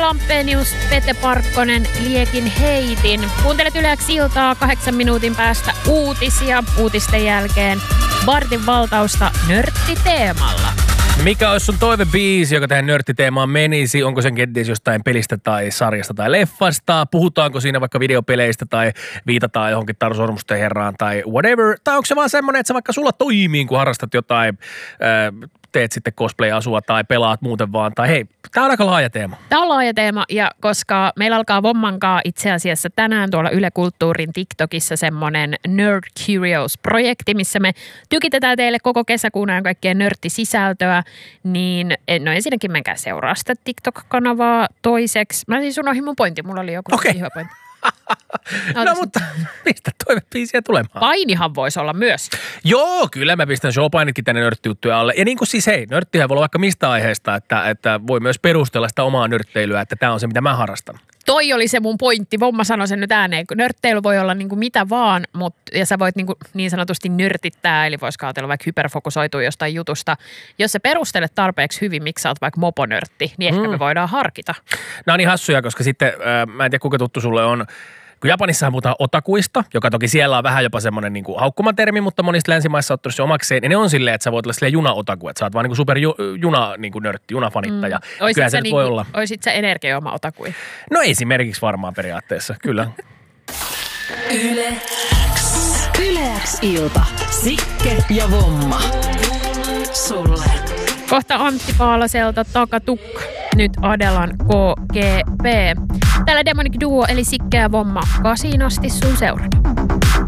Lampenius, Pete Parkkonen, Liekin heitin. Kuuntelet Yle X iltaa 8 minuutin päästä uutisia. Uutisten jälkeen vartin valtausta nörttiteemalla. Mikä olisi sun toivebiisi, joka tähän nörttiteemaan menisi? Onko sen kenties jostain pelistä tai sarjasta tai leffasta? Puhutaanko siinä vaikka videopeleistä tai viitataan johonkin Taru Sormusten herraan tai whatever? Tai onko se vaan semmoinen, että se vaikka sulla toimii, kun harrastat jotain, teet sitten cosplay-asua tai pelaat muuten vaan? Tai hei, tää on aika laaja teema. Tämä on laaja teema ja koska meillä alkaa Vommankaa itse asiassa tänään tuolla Yle Kulttuurin TikTokissa semmoinen Nerd Curious-projekti, missä me tykitetään teille koko kesäkuun ajan kaikkea nörttisisältöä, niin no ensinnäkin menkää seuraa sitä TikTok-kanavaa toiseksi. Mä siis unohdin mun pointti, mulla oli joku hyvä pointti. No mutta mistä toivebiisiä tulemaan? Painihan voisi olla myös. Joo, kyllä mä pistän showpainitkin tänne nörttijuttuja alle. Ja niin kuin siis hei, nörttihän voi olla vaikka mistä aiheesta, että voi myös perustella sitä omaa nörtteilyä, että tämä on se mitä mä harrastan. Toi oli se mun pointti. Vomma sanoi sen nyt ääneen. Nörtteily voi olla niin kuin mitä vaan, ja sä voit niin sanotusti nörtittää, eli voisi ajatella vaikka hyperfokusoitua jostain jutusta. Jos sä perustelet tarpeeksi hyvin, miksi sä oot vaikka moponörtti, niin ehkä me voidaan harkita. Nämä on niin hassuja, koska sitten, mä en tiedä kuinka tuttu sulle on, kun Japanissahan puhutaan otakuista, joka toki siellä on vähän jopa semmoinen niin kuin haukkumatermi, mutta monista länsimaissa ottanut se omakseen. Ja ne on silleen, että sä voit olla silleen juna-otaku, että sä oot vaan niin kuin superjuna niin kuin nörtti, junafanittaja. Kyllä se nyt voi olla. Oisit sä energiaoma otakui? No esimerkiksi varmaan periaatteessa, kyllä. Yle X. Yle X ilta. Sikke ja Vomma. Sulle. Kohta Antti Paalaselta Takatukka. Nyt Adelan KGP. Täällä Demonic Duo eli Sikke ja Vomma 8 asti sun seurana.